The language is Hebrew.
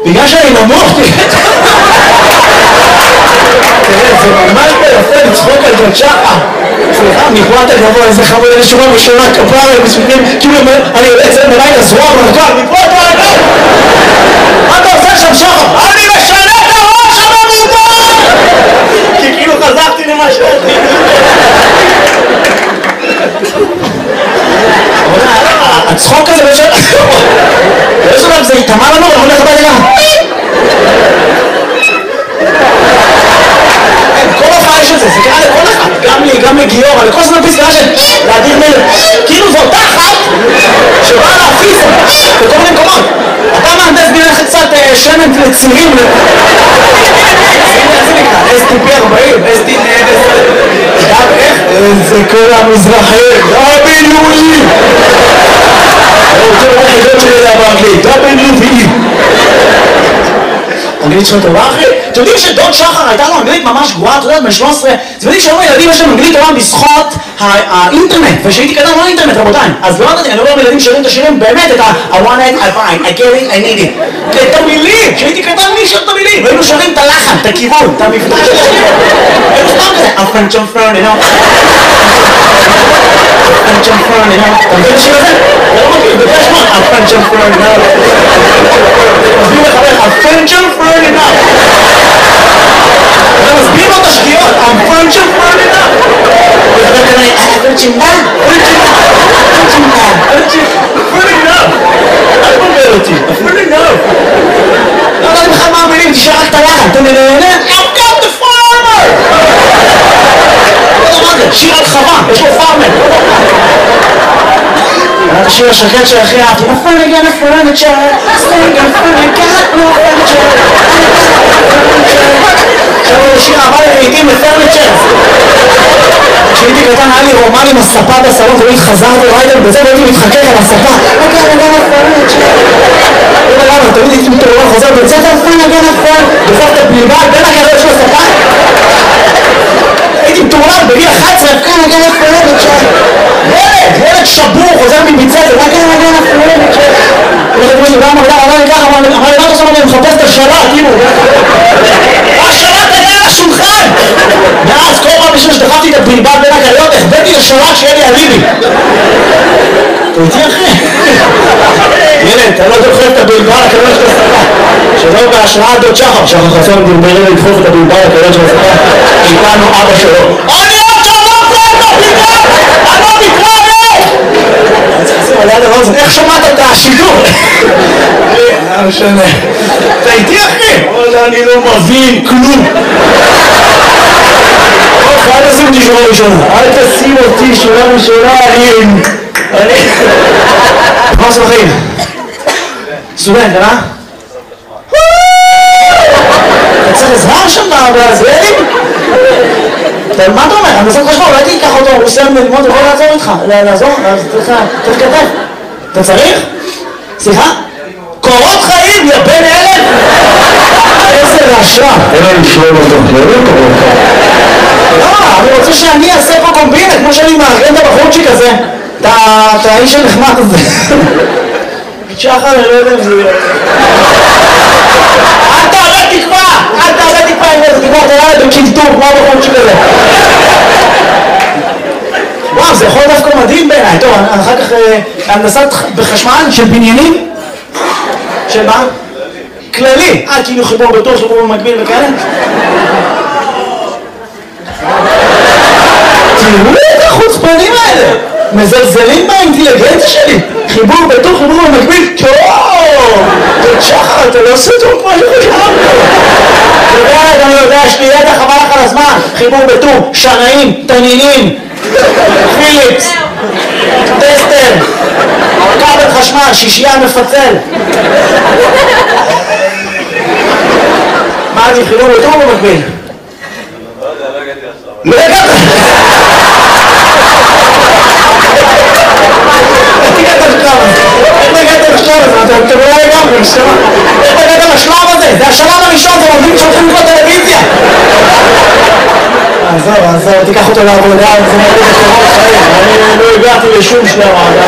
בגלל שאני נמוך, תראה, זה ממש יפה לצחוק על דוד שחר. סליחה, מפרט הגבוה, איזה חמוד, אני שומע בשורה כפרה, כאילו אני יוצא בלילה זרוע ברגל, מפרט הגבוה! מה אתה עושה שם שחר? אני משנה את הראש הממומן! כי כאילו חזרתי למה שאתי. הצחוק הזה בשביל... באיזו דבר זה יתאמה לנו, אנחנו הולך הביתה גם. כל הופעה יש את זה, זה קרה לכל אחד, גם לי, גם לגיורא, לכל זמן פסקה של להדיר מלך. כאילו זו אותה אחת שבאה להפיץ בכל מיני מקומות. אתה מהנדס בינך קצת שמן לצירים. זה נקרא, STP40, גם איך? זה כל המזרחי, WE! זה היחידות שלי זה באנגלית, WE! אנגלית שלו טובה אחי? אתם יודעים שדוד שחר הייתה לו אנגלית ממש גרועה, אתה יודע, בן 13? אתם יודעים שהיום הילדים יש להם אנגלית טובה בזכות האינטרנט, ושהייתי קטן לא אינטרנט רבותיי, אז לא ידעתי, אני רואה ילדים שרים את השירים באמת את I want it, I find, I get it, I need it. את המילים, שהייתי קטן מי שר את המילים, והיינו שרים את הלחן, את הכיוון, את המבטא של השיר. היינו סתם כזה, a French on Fern, you know? a French on Fern, you know? אתה מכיר את השיר הזה? זה לא מכיר, בגלל שמה, a French on Fern, you know? מסביר לחבר, a French on Fern, you know? אתה מסביר לו את השגיאות, a French on Fern, you know? וחבר כזה, French on Fern, French on Fern, French on Fern, אל תבלבל אותי, אפילו לא. לא יודעת לך מה המילים, תשאר רק את הלחן, אתה נהנה? I've got the farmer! לא יודע מה זה, שיר על חווה, יש לו פארמר. היה את השיר השקט שהכי אהבתי, נפל again a furniture, staying in front of got no furniture. עכשיו הוא שיר אהבה לעיתים לפרניצ'ר. כשהייתי קטן היה לי רומן עם הספה בסלון, תמיד חזרתי ריידר בזה והייתי מתחכך על הספה. אוקיי, אני גם הפרניצ'ר. לא יודע למה, תמיד הייתי מתעורר חוזר בצאת אלפן הגן הפרן, בסוף את הבלבל בין הגריות של הספה. הייתי מתעורר בגיל 11, אלפן הגן הפרניצ'ר. ילד שבור חוזר מביצת, אלפן הגן הפרניצ'ר. אני אמר לי ככה, אמר לי מה אתה עושה? אני מחפש את השלט, כאילו. השלט היה על השולחן! ואז כל פעם בשביל שדחפתי את הבלבל בין הגריות, החבאתי לשלט שיהיה לי אליבי. אתה איתי אחי? ילד, אתה לא דוחף את הבלבל לקריות של הספה. שלא בהשראת דוד שחר. שחר חסון דרברי לדחוף את הבלבל לקריות של הספה. איתנו אבא שלו. אני עוד שמעת את הבלבל! אני לא מתראה! איך שמעת את השידור? לא משנה. אתה איתי אחי? אני לא מבין כלום. אל תשים אותי שורה ראשונה. אל תשים אותי שורה ראשונה. אני... מה עושה בחיים? סטודנט, אה? אתה צריך עזרה שם בעזרלים? מה אתה אומר? אני עושה חשמל, אולי תיקח אותו, הוא עושה ללמוד, הוא יכול לעזור איתך. לעזור? אז צריך כתב. אתה צריך? סליחה? קורות חיים, יא בן אלף! איזה רעשה! אין לנו שואל אותו, לא קורות חיים. לא, אני רוצה שאני אעשה פה קומבינה, כמו שאני מארגן את הבחורצ'יק הזה. את האיש הנחמד הזה. שחר, אני לא יודע אם זה יהיה. אל תאבד תקווה! אל תאבד תקווה עם איזה תקווה, אתה יודע בקינטור, כמו הבחורצ'יק הזה. וואו, זה יכול דווקא מדהים בעיניי. טוב, אחר כך הנדסת בחשמל של בניינים. של מה? כללי. כאילו חיבור בתור, חיבור במקביל וכאלה. תראו את החוצפנים האלה. מזלזלים באינטליגנציה שלי. חיבור בתור, חיבור במקביל. טוב! דוד שחר, אתה לא עושה טוב כמו שחשבנו. אני יודע, יש לי ידע חבל לך על הזמן. חיבור בתור, שנאים, תנינים. פיליפס, טסטר, כבל חשמל, שישייה מפצל. מה אני חילום יותר או במקביל? לא הגעת! איך הגעת לשלב הזה? איך הגעת לשלב הזה? אתה לא לגמרי, איך הגעת לשלב הזה? זה השלב הראשון, זה מוביל שהולכים לקרוא טלוויזיה. עזוב, תיקח אותו לעבודה, אני לא הגעתי לשום שלב.